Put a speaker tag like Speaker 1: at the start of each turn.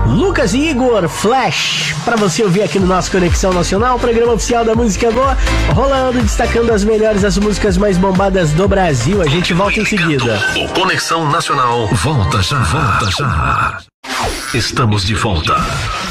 Speaker 1: Lucas e Igor, Flash, pra você ouvir aqui no nosso Conexão Nacional, programa oficial da música boa, rolando, destacando as melhores, as músicas mais bombadas do Brasil. A gente volta em seguida.
Speaker 2: O Conexão Nacional volta já. Estamos de volta.